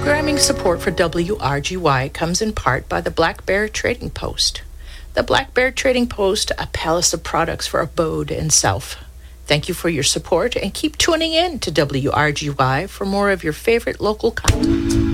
Programming support for WRGY comes in part by the Black Bear Trading Post. The Black Bear Trading Post, a palace of products for abode and self. Thank you for your support and keep tuning in to WRGY for more of your favorite local content.